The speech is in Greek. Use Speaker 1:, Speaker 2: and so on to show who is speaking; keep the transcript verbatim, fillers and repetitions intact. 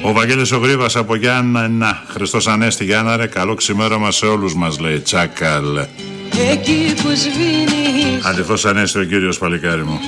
Speaker 1: Ο Βαγγέλης ο Γρήβας από Γιάννα. Χριστός Ανέστη Γιάννα ρε. Καλό ξημέρωμα σε όλους μας λέει. Τσάκαλ. Αντιθώς Ανέστη ο κύριος παλικάρι μου.